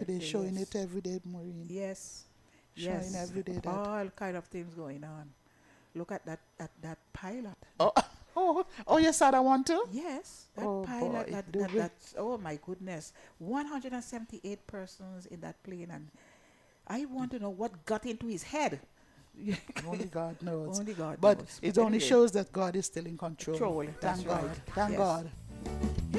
They're showing it every day, Maureen. Yes. Showing Yes. every day that. All kind of things going on. Look at that pilot. Oh, oh, you saw that one too? Yes, that Oh pilot, boy, do we? oh my goodness, 178 persons in that plane, and I want to know what got into his head. Only God knows. Only God But knows. it But only anyway, shows that God is still in control. control. That's Thank God. right. Thank Yes. God.